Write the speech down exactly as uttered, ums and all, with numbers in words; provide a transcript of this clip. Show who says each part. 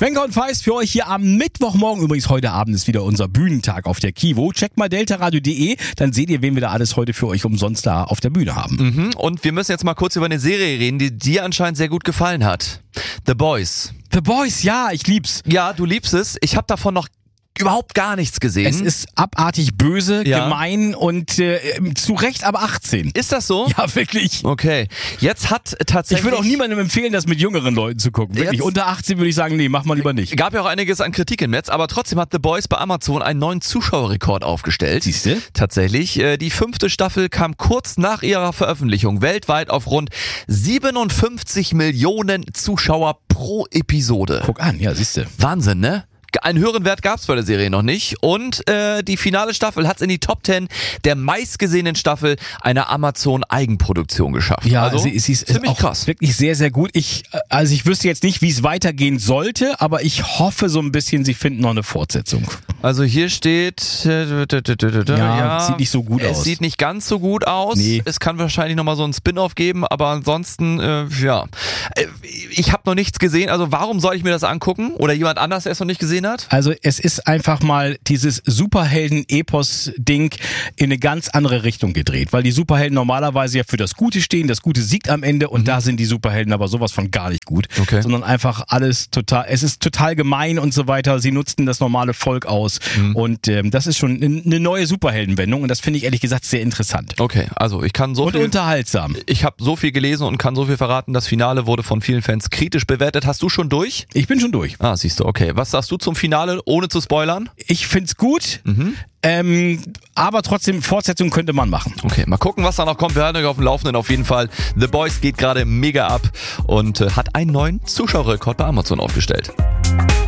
Speaker 1: Schwenker und Feist für euch hier am Mittwochmorgen. Übrigens, heute Abend ist wieder unser Bühnentag auf der Kivo. Checkt mal deltaradio punkt de, dann seht ihr, wen wir da alles heute für euch umsonst da auf der Bühne haben.
Speaker 2: Mhm. Und wir müssen jetzt mal kurz über eine Serie reden, die dir anscheinend sehr gut gefallen hat. The Boys.
Speaker 1: The Boys, ja, ich lieb's.
Speaker 2: Ja, du liebst es. Ich habe davon noch überhaupt gar nichts gesehen.
Speaker 1: Es ist abartig böse,
Speaker 2: ja.
Speaker 1: gemein und äh, zu Recht ab achtzehn.
Speaker 2: Ist das so?
Speaker 1: Ja, wirklich.
Speaker 2: Okay. Jetzt hat tatsächlich...
Speaker 1: Ich würde auch niemandem empfehlen, das mit jüngeren Leuten zu gucken. Wirklich,
Speaker 2: Jetzt,
Speaker 1: unter achtzehn würde ich sagen, nee, mach mal lieber nicht.
Speaker 2: Gab ja auch einiges an Kritik im Netz, aber trotzdem hat The Boys bei Amazon einen neuen Zuschauerrekord aufgestellt.
Speaker 1: Siehste?
Speaker 2: Tatsächlich. Äh, die fünfte Staffel kam kurz nach ihrer Veröffentlichung weltweit auf rund siebenundfünfzig Millionen Zuschauer pro Episode.
Speaker 1: Guck an, ja, siehste.
Speaker 2: Wahnsinn, ne? Einen höheren Wert gab's bei der Serie noch nicht. Und äh, die finale Staffel hat's in die Top zehn der meistgesehenen Staffel einer Amazon-Eigenproduktion geschafft.
Speaker 1: Ja,
Speaker 2: also
Speaker 1: sie, sie ist
Speaker 2: ziemlich
Speaker 1: auch
Speaker 2: krass.
Speaker 1: Wirklich sehr, sehr gut. Ich, also ich wüsste jetzt nicht, wie es weitergehen sollte, aber ich hoffe so ein bisschen, sie finden noch eine Fortsetzung.
Speaker 2: Also hier steht... Äh, d, d, d, d, d,
Speaker 1: ja,
Speaker 2: ja,
Speaker 1: sieht nicht so gut
Speaker 2: es
Speaker 1: aus.
Speaker 2: Es sieht nicht ganz so gut aus.
Speaker 1: Nee.
Speaker 2: Es kann wahrscheinlich nochmal so einen Spin-Off geben, aber ansonsten, äh, ja. Äh, ich habe noch nichts gesehen. Also warum soll ich mir das angucken? Oder jemand anders, der es noch nicht gesehen hat?
Speaker 1: Also es ist einfach mal dieses Superhelden-Epos-Ding in eine ganz andere Richtung gedreht, weil die Superhelden normalerweise ja für das Gute stehen, das Gute siegt am Ende und mhm. da sind die Superhelden aber sowas von gar nicht gut,
Speaker 2: okay.
Speaker 1: sondern einfach alles total, es ist total gemein und so weiter, sie nutzten das normale Volk aus mhm. und ähm, das ist schon eine neue Superheldenwendung und das finde ich ehrlich gesagt sehr interessant.
Speaker 2: Okay, also ich kann so
Speaker 1: und
Speaker 2: viel...
Speaker 1: unterhaltsam.
Speaker 2: Ich habe so viel gelesen und kann so viel verraten, das Finale wurde von vielen Fans kritisch bewertet. Hast du schon durch?
Speaker 1: Ich bin schon durch.
Speaker 2: Ah, siehst du, okay. Was sagst du zum Finale, ohne zu spoilern?
Speaker 1: Ich find's gut,
Speaker 2: mhm.
Speaker 1: ähm, aber trotzdem, Fortsetzung könnte man machen.
Speaker 2: Okay, mal gucken, was da noch kommt. Wir halten euch auf dem Laufenden auf jeden Fall. The Boys geht gerade mega ab und äh, hat einen neuen Zuschauerrekord bei Amazon aufgestellt.